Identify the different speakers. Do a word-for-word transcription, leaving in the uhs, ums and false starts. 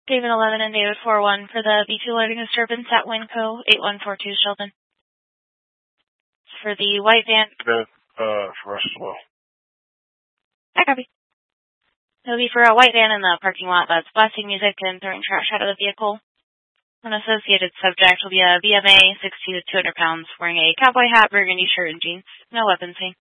Speaker 1: David eleven and David four one for the B two loading disturbance at Winco eight one four two, Sheldon. For the white van.
Speaker 2: That, uh, for us as well.
Speaker 1: I copy. It'll be for a white van in the parking lot that's blasting music and throwing trash out of the vehicle. An associated subject will be a B M A, sixty to two hundred pounds, wearing a cowboy hat, burgundy shirt, and jeans. No weapons seen.